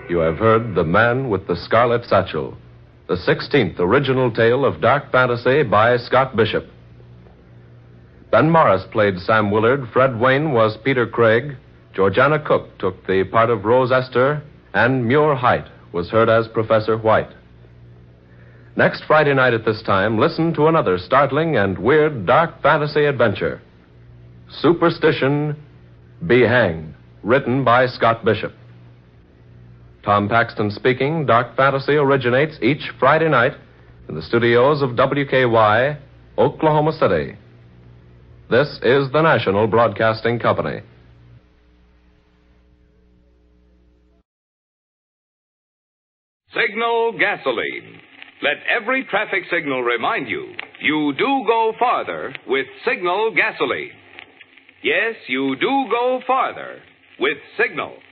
you have heard The Man with the Scarlet Satchel, the 16th original tale of dark fantasy by Scott Bishop. Ben Morris played Sam Willard, Fred Wayne was Peter Craig, Georgiana Cook took the part of Rose Esther, and Muir Height was heard as Professor White. Next Friday night at this time, listen to another startling and weird dark fantasy adventure. Superstition, Be Hanged, written by Scott Bishop. Tom Paxton speaking. Dark Fantasy originates each Friday night in the studios of WKY, Oklahoma City. This is the National Broadcasting Company. Signal gasoline. Let every traffic signal remind you, you do go farther with Signal gasoline. Yes, you do go farther with Signal.